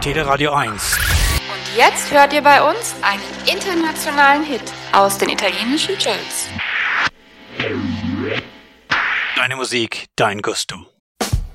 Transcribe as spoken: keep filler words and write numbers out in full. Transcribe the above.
Teleradio eins. Und jetzt hört ihr bei uns einen internationalen Hit aus den italienischen Charts. Deine Musik, dein Gusto.